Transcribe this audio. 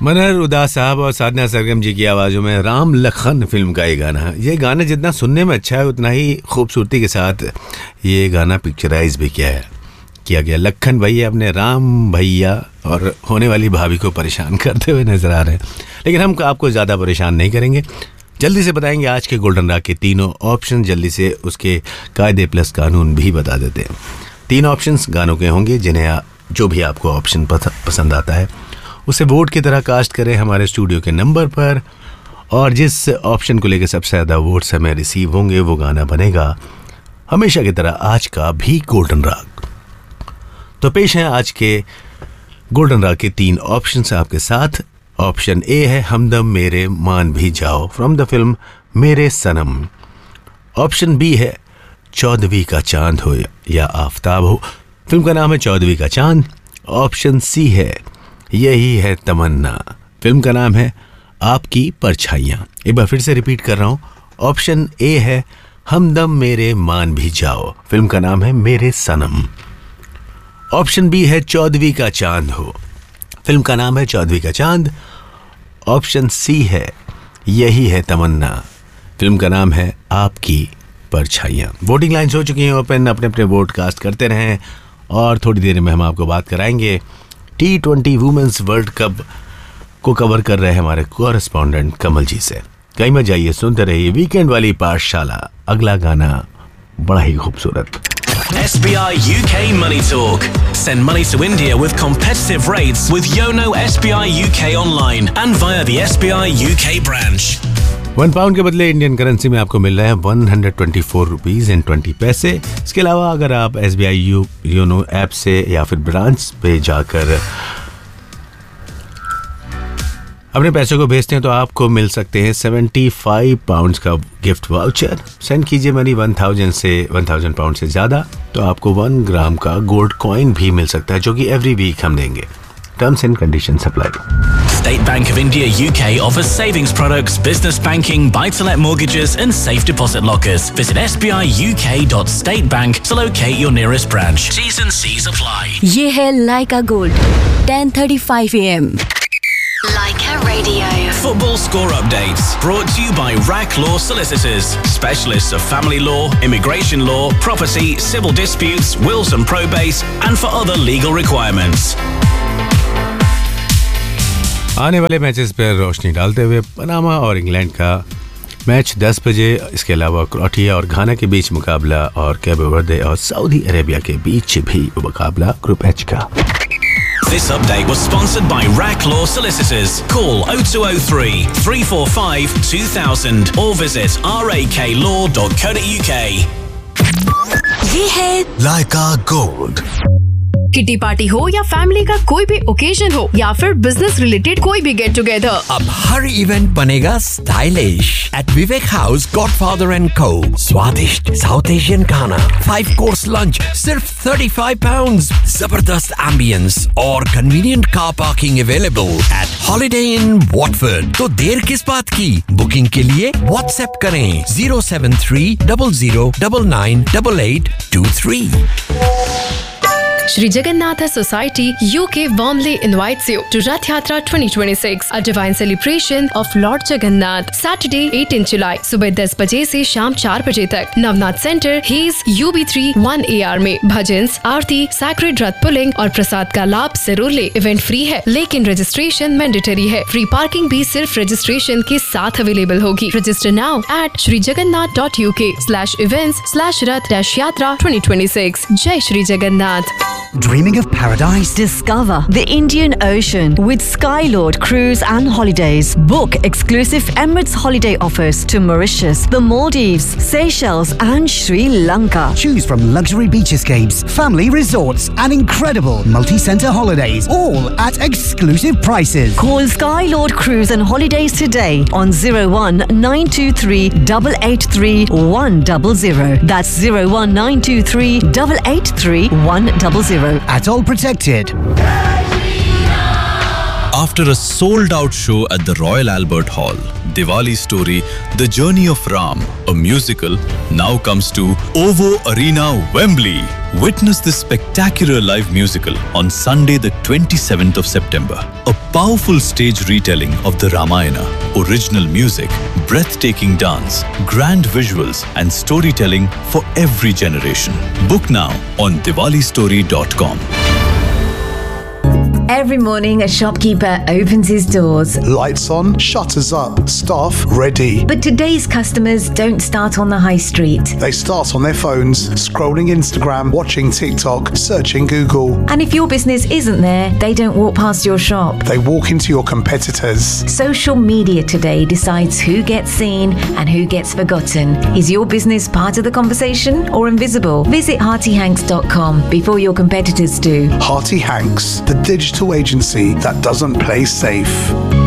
मनहर उदास साहब और साधना सरगम जी की आवाज़ों में राम लखन फिल्म का ये गाना जितना सुनने में अच्छा है उतना ही खूबसूरती के साथ ये गाना पिक्चराइज भी किया गया। लखन भैया अपने राम भैया और होने वाली भाभी को परेशान करते हुए नजर आ रहे हैं, लेकिन हम आपको ज़्यादा परेशान नहीं करेंगे। जल्दी से बताएंगे आज के गोल्डन राग के तीनों ऑप्शन, जल्दी से उसके कायदे प्लस कानून भी बता देते हैं। 3 ऑप्शंस गानों के होंगे जिन्हें जो भी आपको ऑप्शन पसंद आता है उसे वोट की तरह कास्ट करें हमारे स्टूडियो के नंबर पर, और जिस ऑप्शन को लेकर सबसे ज़्यादा वोट्स हमें रिसीव होंगे वो गाना बनेगा हमेशा की तरह आज का भी गोल्डन राग। तो पेश हैं आज के गोल्डन राग के 3 ऑप्शंस आपके साथ। ऑप्शन ए है हमदम मेरे मान भी जाओ फ्रॉम द फिल्म मेरे सनम। ऑप्शन बी है चौदहवीं का चांद हो या आफताब हो, फिल्म का नाम है चौदहवीं का चांद। ऑप्शन सी है यही है तमन्ना, फिल्म का नाम है आपकी परछाइयां। एक बार फिर से रिपीट कर रहा हूं, ऑप्शन ए है हमदम मेरे मान भी जाओ, फिल्म का नाम है मेरे सनम। ऑप्शन बी है चौदहवीं का चांद हो, फिल्म का नाम है चौदहवीं का चांद। ऑप्शन सी है यही है तमन्ना, फिल्म का नाम है आपकी परछाइयां। वोटिंग लाइन्स हो चुकी हैं ओपन, अपने अपने वोट कास्ट करते रहें और थोड़ी देर में हम आपको बात कराएंगे T20 वुमेन्स वर्ल्ड कप को कवर कर रहे हैं हमारे कोरेस्पॉन्डेंट कमल जी से। कहीं मत जाइए, सुनते रहिए वीकेंड वाली पाठशाला। अगला गाना बड़ा ही खूबसूरत। SBI UK Money Talk. Send money to India with competitive rates with Yono SBI UK online and via the SBI UK branch. 1 pound के बदले इंडियन करेंसी में आपको मिल रहा है 124 रुपीज़ एंड 20 पैसे। इसके अलावा अगर आप SBI योनो ऐप से या फिर ब्रांच पे जाकर अपने पैसों को भेजते हैं तो आपको मिल सकते हैं 75 पाउंड्स का गिफ्ट वाउचर। सेंड कीजिए मनी 1000 पाउंड से ज़्यादा तो आपको 1 ग्राम का गोल्ड कॉइन भी मिल सकता है, जो कि एवरी वीक हम देंगे। Terms and conditions apply. State Bank of India UK offers savings products, business banking, buy-to-let mortgages and safe deposit lockers. Visit sbiuk.statebank to locate your nearest branch. T's and C's apply. ये है लाइका gold 10:35 AM. Laika Radio. Football score updates brought to you by RAC Law Solicitors, specialists of family law, immigration law, property, civil disputes, wills and probates, and for other legal requirements. आने वाले matches पर रोशनी डालते हुए Panama और England का match 10 बजे, इसके अलावा क्रोएशिया और घाना के बीच मुकाबला और कैबो वर्दे और सऊदी अरेबिया के बीच भी मुकाबला ग्रुप एच का। This update was sponsored by RAC Law Solicitors. Call 0203 345 2000 or visit raklaw.co.uk. ये है लाइका गोल्ड। किटी पार्टी हो या फैमिली का कोई भी ओकेजन हो या फिर बिजनेस रिलेटेड कोई भी गेट टुगेदर, अब हर इवेंट बनेगा stylish eight Vivek house godfather and को। स्वादिष्ट साउथ एशियन खाना, 5 कोर्स लंच सिर्फ 35 पाउंड्स, जबरदस्त एम्बियंस और convenient car parking available at holiday in Watford. तो देर किस बात की, बुकिंग के लिए व्हाट्सएप करें 073 00 99 8823। Sri Jagannatha Society UK warmly invites you to Rath Yatra 2026, a divine celebration of Lord Jagannath. Saturday 18 July, सुबह 10 बजे से शाम 4 बजे तक Navnath centre hedge UB3 1AR में भजन्स, आरती, सैक्रेड रथ पुलिंग और प्रसाद का लाभ जरूर ले। इवेंट फ्री है लेकिन रजिस्ट्रेशन मैंडेटरी है। फ्री पार्किंग भी सिर्फ रजिस्ट्रेशन के साथ अवेलेबल होगी। Register now at shrijagannath.uk/events/rath-yatra 2026। जय Shri Jagannath. Dreaming of paradise? Discover the Indian Ocean with Skylord Cruise and Holidays. Book exclusive Emirates holiday offers to Mauritius, the Maldives, Seychelles and Sri Lanka. Choose from luxury beach escapes, family resorts and incredible multi-center holidays, all at exclusive prices. Call Skylord Cruise and Holidays today on 01923 883 100. That's 01923 883 100. At all protected. After a sold-out show at the Royal Albert Hall, Diwali Story, The Journey of Ram, a musical, now comes to OVO Arena, Wembley. Witness this spectacular live musical on Sunday the 27th of September. A powerful stage retelling of the Ramayana, original music, breathtaking dance, grand visuals and storytelling for every generation. Book now on diwalistory.com. Every morning, a shopkeeper opens his doors. Lights on, shutters up, staff ready. But today's customers don't start on the high street. They start on their phones, scrolling Instagram, watching TikTok, searching Google. And if your business isn't there, they don't walk past your shop. They walk into your competitors. Social media today decides who gets seen and who gets forgotten. Is your business part of the conversation or invisible? Visit HeartyHanks.com before your competitors do. Hearty Hanks, the digital agency that doesn't play safe.